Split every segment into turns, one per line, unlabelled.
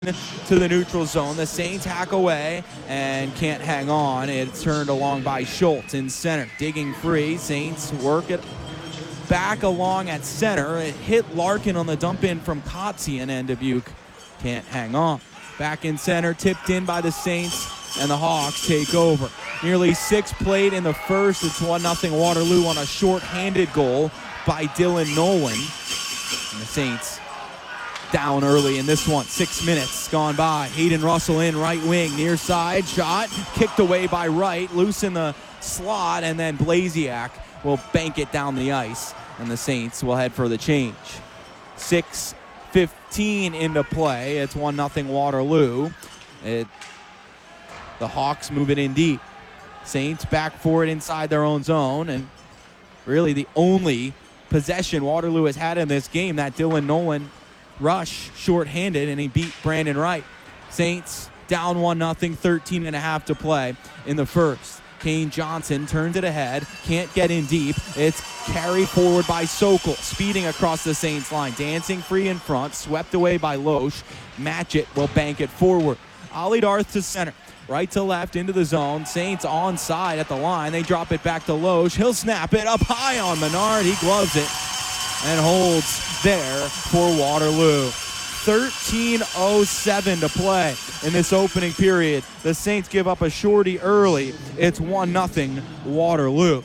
to the neutral zone. The Saints hack away and can't hang on. It's turned along by Schultz in center. Digging free. Saints work it back along at center. It hit Larkin on the dump in from Kotzian, and Dubuque can't hang on. Back in center, tipped in by the Saints, and the Hawks take over. Nearly 6 played in the first. It's 1-0 Waterloo on a short-handed goal by Dylan Nolan. And the Saints down early in this one. 6 minutes gone by. Hayden Russell in right wing, near side shot, kicked away by Wright, loose in the slot, and then Blasiak will bank it down the ice, and the Saints will head for the change. 6:15 into play. It's 1-0 Waterloo. The Hawks move it in deep. Saints back for it inside their own zone, and really the only possession Waterloo has had in this game, that Dylan Nolan rush short-handed, and he beat Brandon Wright. Saints down 1-0, 13.5 to play in the first. Kane Johnson turns it ahead, can't get in deep. It's carried forward by Sokol, speeding across the Saints line, dancing free in front, swept away by Loesch. Matchett will bank it forward. Ollie Darth to center, right to left into the zone. Saints onside at the line. They drop it back to Loesch. He'll snap it up high on Menard. He gloves it and holds there for Waterloo. 13:07 to play in this opening period. The Saints give up a shorty early. It's 1-0 Waterloo.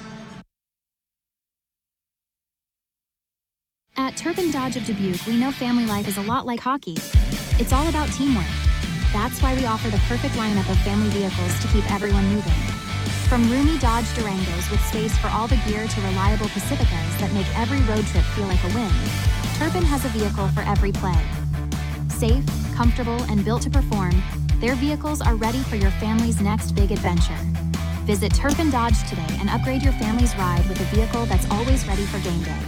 At Turpin Dodge of Dubuque, we know family life is a lot like hockey. It's all about teamwork. That's why we offer the perfect lineup of family vehicles to keep everyone moving. From roomy Dodge Durangos with space for all the gear to reliable Pacificas that make every road trip feel like a win, Turpin has a vehicle for every play. Safe, comfortable, and built to perform, their vehicles are ready for your family's next big adventure. Visit Turpin Dodge today and upgrade your family's ride with a vehicle that's always ready for game day.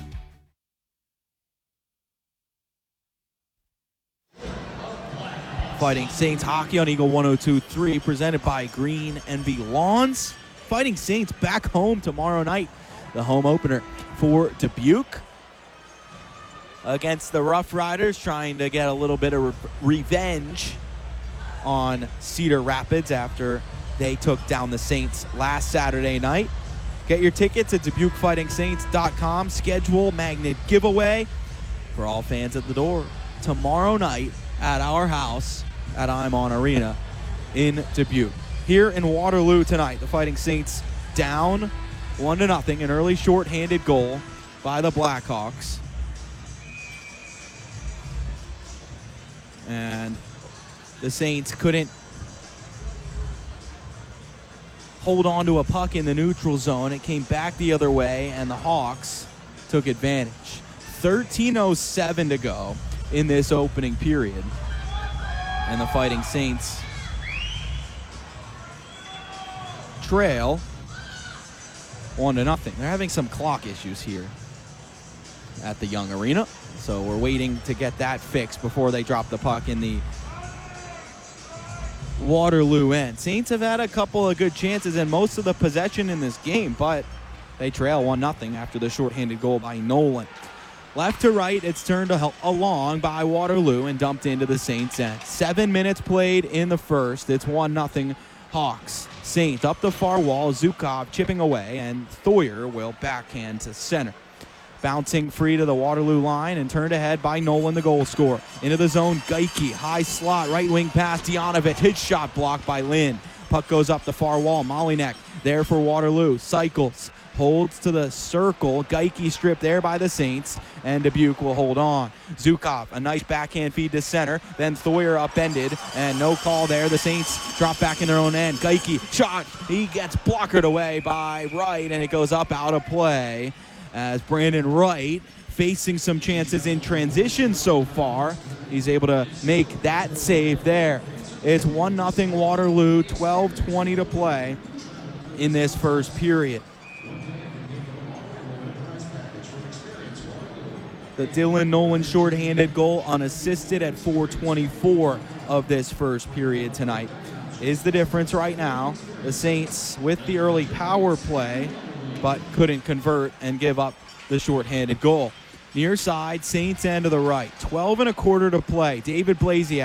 Fighting Saints hockey on Eagle 102.3, presented by Green Envy Lawns. Fighting Saints back home tomorrow night. The home opener for Dubuque against the Rough Riders, trying to get a little bit of revenge on Cedar Rapids after they took down the Saints last Saturday night. Get your tickets at DubuqueFightingSaints.com. Schedule magnet giveaway for all fans at the door tomorrow night at our house at Imon Arena in Dubuque. Here in Waterloo tonight, the Fighting Saints down 1-0, an early short-handed goal by the Blackhawks. And the Saints couldn't hold on to a puck in the neutral zone. It came back the other way, and the Hawks took advantage. 13:07 to go in this opening period. And the Fighting Saints trail 1-0. They're having some clock issues here at the Young Arena, so we're waiting to get that fixed before they drop the puck in the Waterloo end. Saints have had a couple of good chances and most of the possession in this game, but they trail 1-0 after the shorthanded goal by Nolan. Left to right, it's turned along by Waterloo and dumped into the Saints end. 7 minutes played in the first. It's 1-0 Hawks. Saints up the far wall, Zukov chipping away, and Thoyer will backhand to center. Bouncing free to the Waterloo line and turned ahead by Nolan, the goal scorer. Into the zone, Geike, high slot, right wing pass, Dianovic, his shot blocked by Lynn. Puck goes up the far wall, Molinek there for Waterloo, cycles, holds to the circle. Geike stripped there by the Saints, and Dubuque will hold on. Zukov, a nice backhand feed to center, then Thoyer upended, and no call there. The Saints drop back in their own end. Geike, shot, he gets blockered away by Wright, and it goes up out of play as Brandon Wright, facing some chances in transition so far, he's able to make that save there. It's 1-0 Waterloo, 12:20 to play in this first period. The Dylan Nolan shorthanded goal unassisted at 4:24 of this first period tonight is the difference right now. The Saints with the early power play, but couldn't convert and give up the shorthanded goal. Near side, Saints end to the right. 12 and a quarter to play. David Blasiak